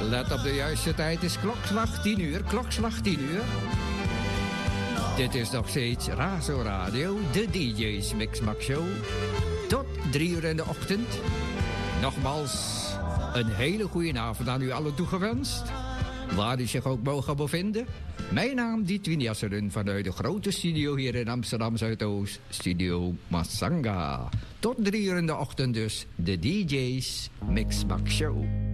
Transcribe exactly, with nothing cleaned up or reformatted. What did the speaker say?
Let op de juiste tijd, het is klokslag tien uur, klokslag tien uur. Dit is nog steeds Razo Radio, de D J's Mixmax Show. Tot drie uur in de ochtend. Nogmaals, een hele goede avond aan u allen toegewenst. Waar u zich ook mogen bevinden. Mijn naam Dietwin Jasseren vanuit de grote studio hier in Amsterdam Zuidoost. Studio Masanga. Tot drie uur in de ochtend dus, de D J's Mixmax Show.